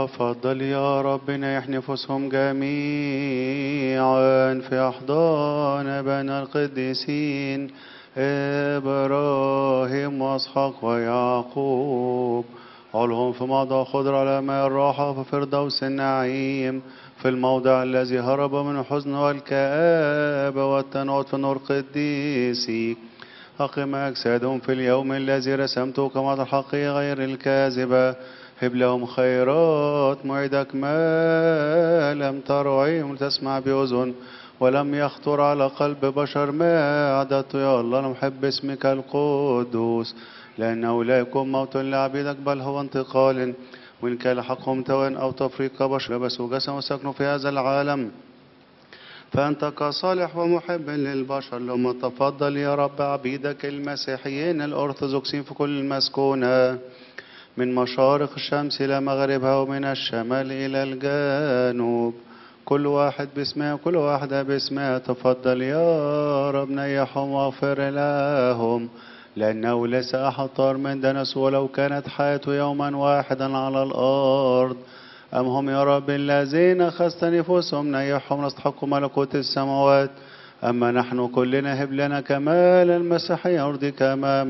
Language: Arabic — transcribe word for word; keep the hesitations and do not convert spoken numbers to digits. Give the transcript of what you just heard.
تفضل يا رب نيح نفوسهم جميعا في أحضان أبانا القديسين إبراهيم وإسحاق ويعقوب. علهم في موضع خضر على ماء الراحة في فردوس النعيم، في الموضع الذي هرب من الحزن والكآبة والتنعد في نور قديسي. أقم أجسادهم في اليوم الذي رسمته كما الحقيقة غير الكاذبة. هب لهم خيرات موعدك ما لم تر عين تسمع بأذن ولم يخطر على قلب بشر ما أعددت يا الله نحب اسمك القدوس، لأنه لا يكون موت لعبيدك بل هو انتقال، وإن كان حقهم توان أو تفريق بشر لبسوا جسم وسكنوا في هذا العالم. فأنت كصالح ومحب للبشر لما تفضل يا رب عبيدك المسيحيين الأرثوذكسيين في كل المسكونة، من مشارق الشمس إلى مغربها ومن الشمال إلى الجنوب، كل واحد باسمه وكل واحدة باسمها. تفضل يا رب نيحهم واغفر لهم، لأنه ليس أحد طار من دنس ولو كانت حياته يوما واحدا على الأرض. أم هم يا رب الذين أخذت نفوسهم نيحهم نستحق ملكوت السماوات. أما نحن كلنا هب لنا كمال المسيحية أرضك أمام